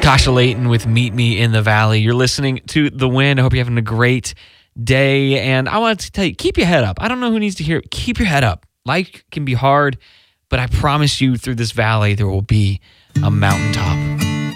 Kasha Layton with Meet Me in the Valley. You're listening to The Wind. I hope you're having a great day. And I want to tell you, keep your head up. I don't know who needs to hear it. Keep your head up. Life can be hard, but I promise you through this valley, there will be a mountaintop.